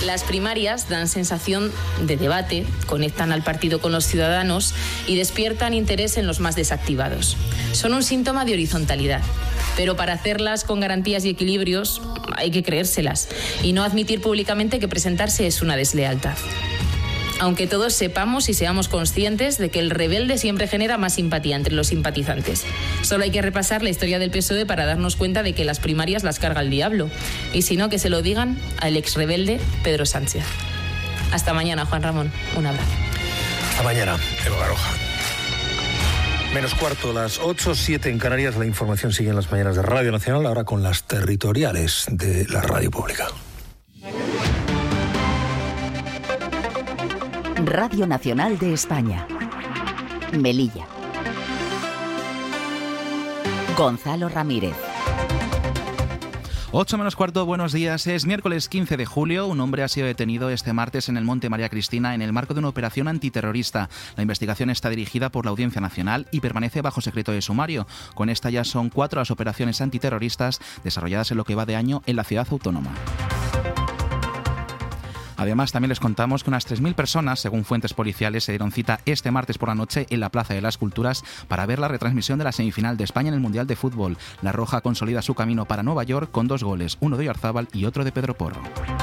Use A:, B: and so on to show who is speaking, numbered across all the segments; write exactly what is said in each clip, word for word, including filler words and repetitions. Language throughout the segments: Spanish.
A: Las primarias dan sensación de debate, conectan al partido con los ciudadanos y despiertan interés en los más desactivados. Son un síntoma de horizontalidad, pero para hacerlas con garantías y equilibrios hay que creérselas y no admitir públicamente que presentarse es una deslealtad. Aunque todos sepamos y seamos conscientes de que el rebelde siempre genera más simpatía entre los simpatizantes. Solo hay que repasar la historia del P S O E para darnos cuenta de que las primarias las carga el diablo. Y si no, que se lo digan al ex rebelde Pedro Sánchez. Hasta mañana, Juan Ramón. Un abrazo.
B: Hasta mañana, Eva Baroja. Menos cuarto, las ocho, siete en Canarias. La información sigue en las mañanas de Radio Nacional, ahora con las territoriales de la radio pública.
C: Radio Nacional de España. Melilla. Gonzalo Ramírez.
D: ocho menos cuarto, buenos días. Es miércoles quince de julio. Un hombre ha sido detenido este martes en el Monte María Cristina en el marco de una operación antiterrorista. La investigación está dirigida por la Audiencia Nacional y permanece bajo secreto de sumario. Con esta ya son cuatro las operaciones antiterroristas desarrolladas en lo que va de año en la ciudad autónoma. Además, también les contamos que unas tres mil personas, según fuentes policiales, se dieron cita este martes por la noche en la Plaza de las Culturas para ver la retransmisión de la semifinal de España en el Mundial de Fútbol. La Roja consolida su camino para Nueva York con dos goles, uno de Oyarzábal y otro de Pedro Porro.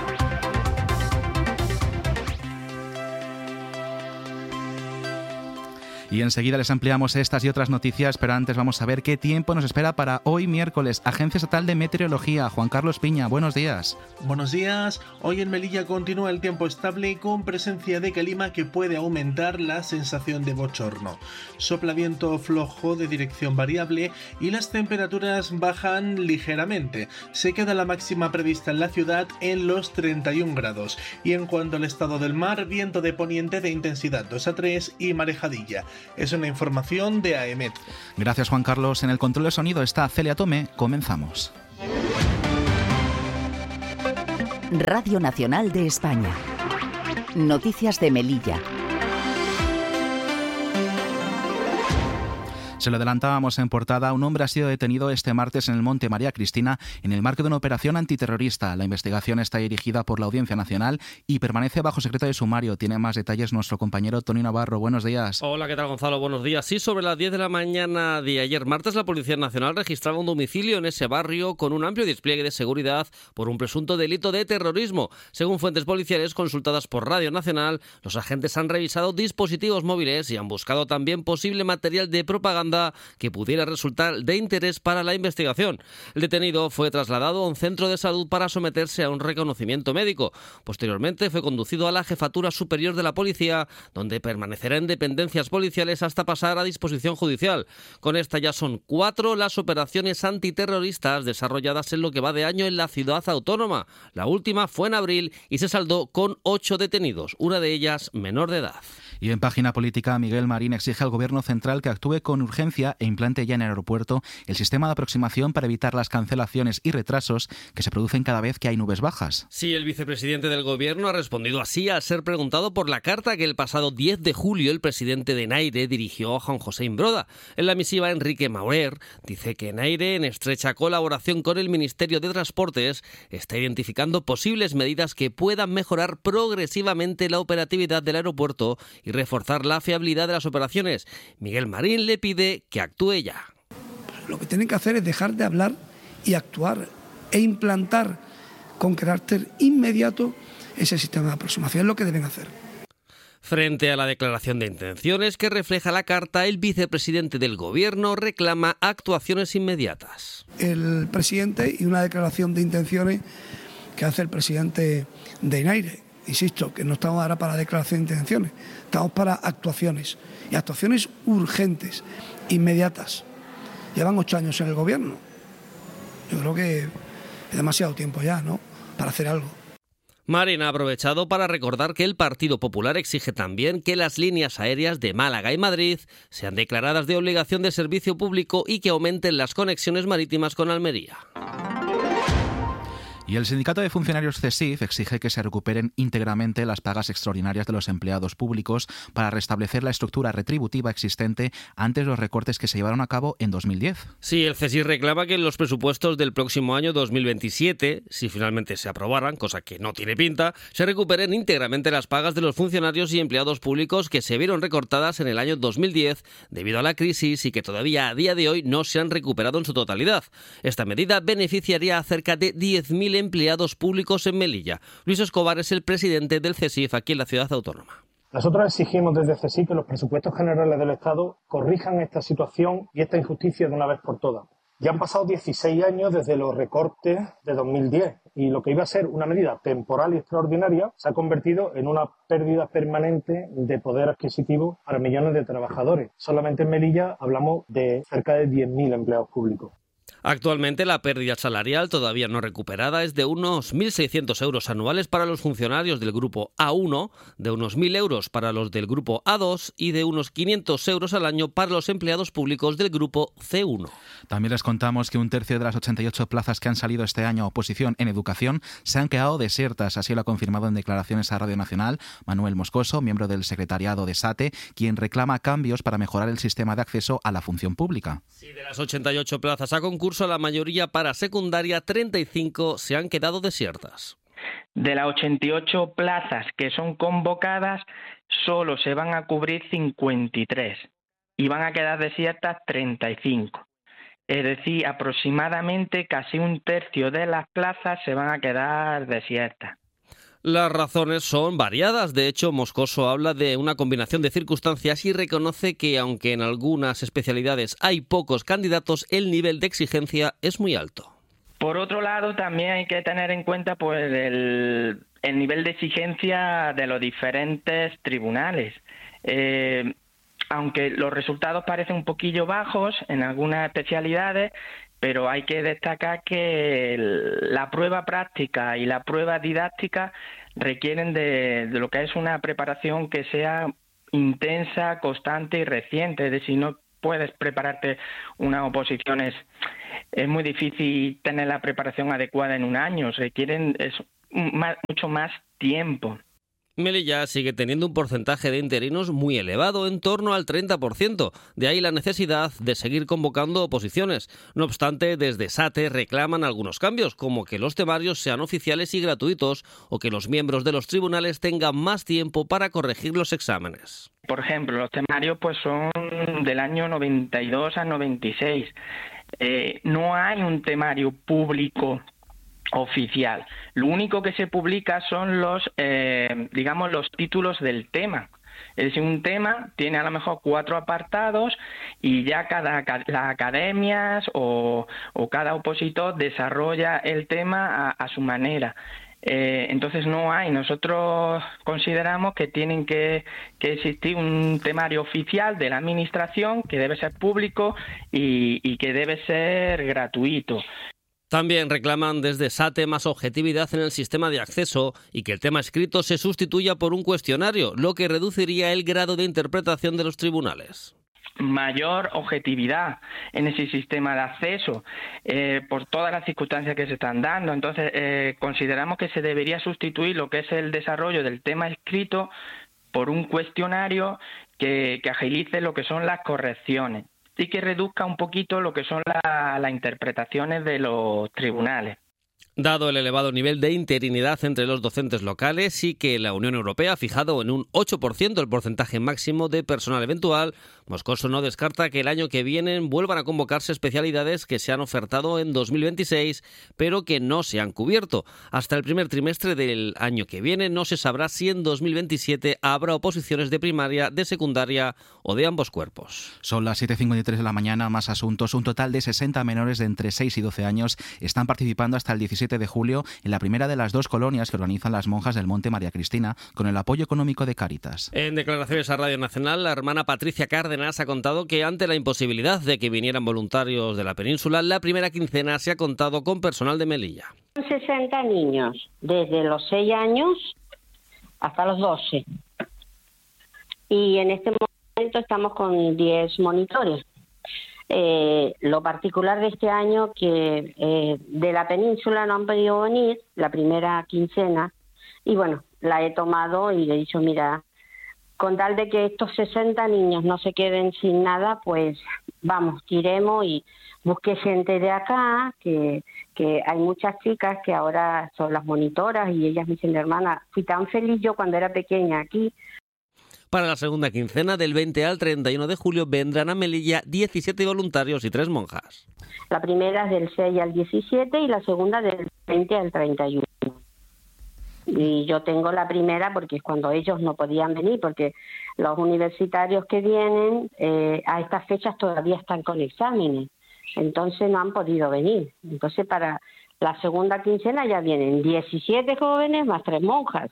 D: Y enseguida les ampliamos estas y otras noticias, pero antes vamos a ver qué tiempo nos espera para hoy miércoles. Agencia Estatal de Meteorología, Juan Carlos Piña, buenos días.
E: Buenos días. Hoy en Melilla continúa el tiempo estable con presencia de calima que puede aumentar la sensación de bochorno. Sopla viento flojo de dirección variable y las temperaturas bajan ligeramente. Se queda la máxima prevista en la ciudad en los treinta y un grados. Y en cuanto al estado del mar, viento de poniente de intensidad dos a tres y marejadilla. Es una información de A E M E T.
D: Gracias, Juan Carlos. En el control de sonido está Celia Tome. Comenzamos.
C: Radio Nacional de España. Noticias de Melilla.
D: Se lo adelantábamos en portada, un hombre ha sido detenido este martes en el Monte María Cristina en el marco de una operación antiterrorista. La investigación está dirigida por la Audiencia Nacional y permanece bajo secreto de sumario. Tiene más detalles nuestro compañero Tony Navarro. Buenos días.
F: Hola, ¿qué tal, Gonzalo? Buenos días. Sí, sobre las diez de la mañana de ayer martes, la Policía Nacional registraba un domicilio en ese barrio con un amplio despliegue de seguridad por un presunto delito de terrorismo. Según fuentes policiales consultadas por Radio Nacional, los agentes han revisado dispositivos móviles y han buscado también posible material de propaganda que pudiera resultar de interés para la investigación. El detenido fue trasladado a un centro de salud para someterse a un reconocimiento médico. Posteriormente fue conducido a la Jefatura Superior de la Policía, donde permanecerá en dependencias policiales hasta pasar a disposición judicial. Con esta ya son cuatro las operaciones antiterroristas desarrolladas en lo que va de año en la ciudad autónoma. La última fue en abril y se saldó con ocho detenidos, una de ellas menor de edad.
D: Y en página política, Miguel Marín exige al Gobierno central que actúe con urgencia e implante ya en el aeropuerto el sistema de aproximación para evitar las cancelaciones y retrasos que se producen cada vez que hay nubes bajas.
F: Sí, el vicepresidente del Gobierno ha respondido así al ser preguntado por la carta que el pasado diez de julio el presidente de Naire dirigió a Juan José Imbroda. En la misiva, Enrique Maurer dice que Naire, en estrecha colaboración con el Ministerio de Transportes, está identificando posibles medidas que puedan mejorar progresivamente la operatividad del aeropuerto y reforzar la fiabilidad de las operaciones. Miguel Marín le pide que actúe ya.
G: Lo que tienen que hacer es dejar de hablar y actuar e implantar con carácter inmediato ese sistema de aproximación. Es lo que deben hacer.
F: Frente a la declaración de intenciones que refleja la carta, el vicepresidente del Gobierno reclama actuaciones inmediatas.
G: El presidente y una declaración de intenciones que hace el presidente de Naire. Insisto, que no estamos ahora para declaración de intenciones, estamos para actuaciones, y actuaciones urgentes, inmediatas. Llevan ocho años en el Gobierno. Yo creo que es demasiado tiempo ya, ¿no?, para hacer algo.
F: Marín ha aprovechado para recordar que el Partido Popular exige también que las líneas aéreas de Málaga y Madrid sean declaradas de obligación de servicio público y que aumenten las conexiones marítimas con Almería.
D: Y el sindicato de funcionarios CESIF exige que se recuperen íntegramente las pagas extraordinarias de los empleados públicos para restablecer la estructura retributiva existente antes de los recortes que se llevaron a cabo en dos mil diez.
F: Sí, el CESIF reclama que en los presupuestos del próximo año dos mil veintisiete, si finalmente se aprobaran, cosa que no tiene pinta, se recuperen íntegramente las pagas de los funcionarios y empleados públicos que se vieron recortadas en el año dos mil diez debido a la crisis y que todavía a día de hoy no se han recuperado en su totalidad. Esta medida beneficiaría a cerca de diez mil empleados públicos en Melilla. Luis Escobar es el presidente del CESIF aquí en la ciudad autónoma.
H: Nosotros exigimos desde CESIF que los presupuestos generales del Estado corrijan esta situación y esta injusticia de una vez por todas. Ya han pasado dieciséis años desde los recortes de dos mil diez y lo que iba a ser una medida temporal y extraordinaria se ha convertido en una pérdida permanente de poder adquisitivo para millones de trabajadores. Solamente en Melilla hablamos de cerca de diez mil empleados públicos.
F: Actualmente la pérdida salarial todavía no recuperada es de unos mil seiscientos euros anuales para los funcionarios del grupo A uno, de unos mil euros para los del grupo A dos y de unos quinientos euros al año para los empleados públicos del grupo C uno.
D: También les contamos que un tercio de las ochenta y ocho plazas que han salido este año a oposición en educación se han quedado desiertas. Así lo ha confirmado en declaraciones a Radio Nacional Manuel Moscoso, miembro del secretariado de SATE, quien reclama cambios para mejorar el sistema de acceso a la función pública.
F: Sí, de las ochenta y ocho plazas a concurso, la mayoría para secundaria, treinta y cinco se han quedado desiertas.
I: De las ochenta y ocho plazas que son convocadas, solo se van a cubrir cincuenta y tres y van a quedar desiertas treinta y cinco. Es decir, aproximadamente casi un tercio de las plazas se van a quedar desiertas.
F: Las razones son variadas. De hecho, Moscoso habla de una combinación de circunstancias y reconoce que, aunque en algunas especialidades hay pocos candidatos, el nivel de exigencia es muy alto.
I: Por otro lado, también hay que tener en cuenta pues el, el nivel de exigencia de los diferentes tribunales. Eh, aunque los resultados parecen un poquillo bajos en algunas especialidades, pero hay que destacar que la prueba práctica y la prueba didáctica requieren de, de lo que es una preparación que sea intensa, constante y reciente. Es decir, no puedes prepararte unas oposiciones. Es muy difícil tener la preparación adecuada en un año. Requieren es, más, mucho más tiempo.
F: Melilla sigue teniendo un porcentaje de interinos muy elevado, en torno al treinta por ciento. De ahí la necesidad de seguir convocando oposiciones. No obstante, desde SATE reclaman algunos cambios, como que los temarios sean oficiales y gratuitos o que los miembros de los tribunales tengan más tiempo para corregir los exámenes.
I: Por ejemplo, los temarios pues son del año noventa y dos a noventa y seis. Eh, no hay un temario público oficial. Lo único que se publica son los, eh, digamos, los títulos del tema. Es decir, un tema tiene a lo mejor cuatro apartados y ya cada las academias o, o cada opositor desarrolla el tema a, a su manera. Eh, entonces no hay. Nosotros consideramos que tienen que, que existir un temario oficial de la administración que debe ser público y, y que debe ser gratuito.
F: También reclaman desde SATE más objetividad en el sistema de acceso y que el tema escrito se sustituya por un cuestionario, lo que reduciría el grado de interpretación de los tribunales.
I: Mayor objetividad en ese sistema de acceso eh, por todas las circunstancias que se están dando. Entonces, eh, consideramos que se debería sustituir lo que es el desarrollo del tema escrito por un cuestionario que, que agilice lo que son las correcciones y que reduzca un poquito lo que son la, las interpretaciones de los tribunales.
F: Dado el elevado nivel de interinidad entre los docentes locales y que la Unión Europea ha fijado en un ocho por ciento el porcentaje máximo de personal eventual, Moscoso no descarta que el año que viene vuelvan a convocarse especialidades que se han ofertado en dos mil veintiséis, pero que no se han cubierto. Hasta el primer trimestre del año que viene no se sabrá si en dos mil veintisiete habrá oposiciones de primaria, de secundaria o de ambos cuerpos.
D: Son las siete y cincuenta y tres de la mañana, más asuntos. Un total de sesenta menores de entre seis y doce años están participando hasta el diecisiete de julio en la primera de las dos colonias que organizan las monjas del Monte María Cristina con el apoyo económico de Cáritas.
F: En declaraciones a Radio Nacional, la hermana Patricia Cárdenas ha contado que ante la imposibilidad de que vinieran voluntarios de la península, la primera quincena se ha contado con personal de Melilla.
J: sesenta niños, desde los seis años hasta los doce. Y en este momento estamos con diez monitores. Eh, lo particular de este año que eh, de la península no han podido venir la primera quincena y bueno, la he tomado y le he dicho, mira, con tal de que estos sesenta niños no se queden sin nada, pues vamos, tiremos y busqué gente de acá, que, que hay muchas chicas que ahora son las monitoras y ellas me dicen, hermana, fui tan feliz yo cuando era pequeña aquí.
F: Para la segunda quincena, del veinte al treinta y uno de julio, vendrán a Melilla diecisiete voluntarios y tres monjas.
J: La primera es del seis al diecisiete y la segunda del veinte al treinta y uno. Y yo tengo la primera porque es cuando ellos no podían venir, porque los universitarios que vienen eh, a estas fechas todavía están con exámenes, entonces no han podido venir. Entonces para la segunda quincena ya vienen diecisiete jóvenes más tres monjas.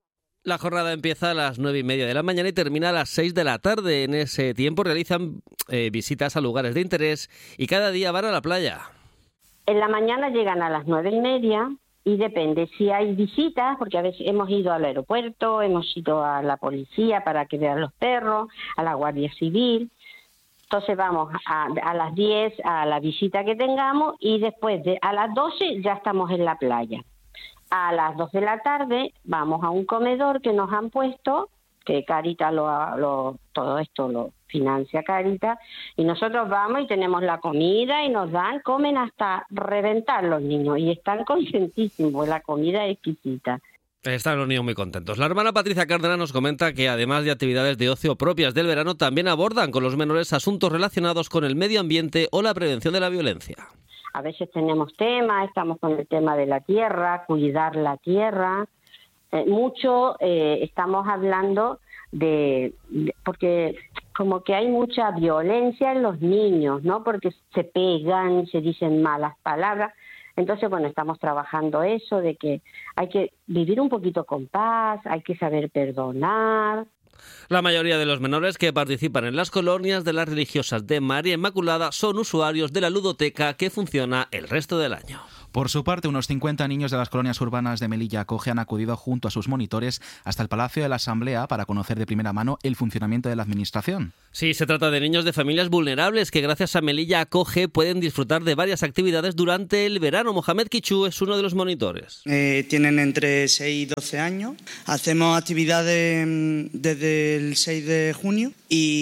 F: La jornada empieza a las nueve y media de la mañana y termina a las seis de la tarde. En ese tiempo realizan eh, visitas a lugares de interés y cada día van a la playa.
J: En la mañana llegan a las nueve y media y depende si hay visitas, porque a veces hemos ido al aeropuerto, hemos ido a la policía para que vean los perros, a la Guardia Civil. Entonces vamos a, a las diez a la visita que tengamos y después de a las doce ya estamos en la playa. A las dos de la tarde vamos a un comedor que nos han puesto, que Cáritas lo, lo, todo esto lo financia Cáritas, y nosotros vamos y tenemos la comida y nos dan, comen hasta reventar los niños y están contentísimos, la comida es exquisita.
F: Están los niños muy contentos. La hermana Patricia Cárdenas nos comenta que además de actividades de ocio propias del verano, también abordan con los menores asuntos relacionados con el medio ambiente o la prevención de la violencia.
J: A veces tenemos temas, estamos con el tema de la tierra, cuidar la tierra. Eh, mucho eh, estamos hablando de, de... porque como que hay mucha violencia en los niños, ¿no? Porque se pegan, se dicen malas palabras. Entonces, bueno, estamos trabajando eso, de que hay que vivir un poquito con paz, hay que saber perdonar.
F: La mayoría de los menores que participan en las colonias de las religiosas de María Inmaculada son usuarios de la ludoteca que funciona el resto del año.
D: Por su parte, unos cincuenta niños de las colonias urbanas de Melilla Acoge han acudido junto a sus monitores hasta el Palacio de la Asamblea para conocer de primera mano el funcionamiento de la administración.
F: Sí, se trata de niños de familias vulnerables que gracias a Melilla Acoge pueden disfrutar de varias actividades durante el verano. Mohamed Kichu es uno de los monitores.
K: Eh, tienen entre seis y doce años. Hacemos actividades desde el seis de junio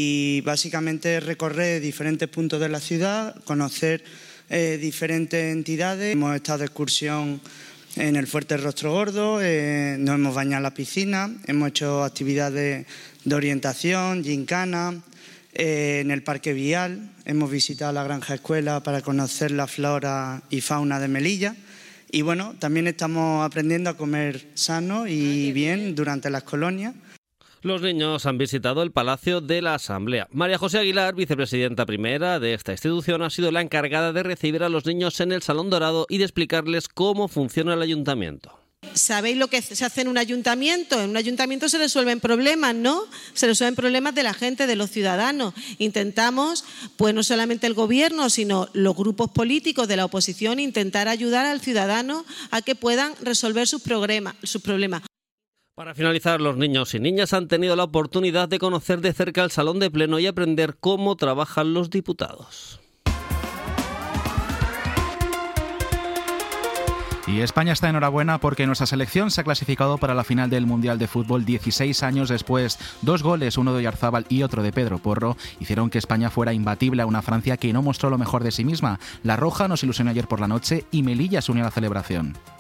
K: y básicamente recorrer diferentes puntos de la ciudad, conocer Eh, diferentes entidades. Hemos estado de excursión en el Fuerte Rostro Gordo, eh, nos hemos bañado en la piscina, hemos hecho actividades de orientación, gincana, eh, en el Parque Vial, hemos visitado la Granja Escuela para conocer la flora y fauna de Melilla y bueno, también estamos aprendiendo a comer sano y bien durante las colonias.
F: Los niños han visitado el Palacio de la Asamblea. María José Aguilar, vicepresidenta primera de esta institución, ha sido la encargada de recibir a los niños en el Salón Dorado y de explicarles cómo funciona el ayuntamiento.
L: ¿Sabéis lo que se hace en un ayuntamiento? En un ayuntamiento se resuelven problemas, ¿no? Se resuelven problemas de la gente, de los ciudadanos. Intentamos, pues no solamente el gobierno, sino los grupos políticos de la oposición, intentar ayudar al ciudadano a que puedan resolver sus problemas. Sus problemas.
F: Para finalizar, los niños y niñas han tenido la oportunidad de conocer de cerca el Salón de Pleno y aprender cómo trabajan los diputados.
D: Y España está enhorabuena porque nuestra selección se ha clasificado para la final del Mundial de Fútbol dieciséis años después. Dos goles, uno de Oyarzábal y otro de Pedro Porro, hicieron que España fuera imbatible a una Francia que no mostró lo mejor de sí misma. La Roja nos ilusionó ayer por la noche y Melilla se unió a la celebración.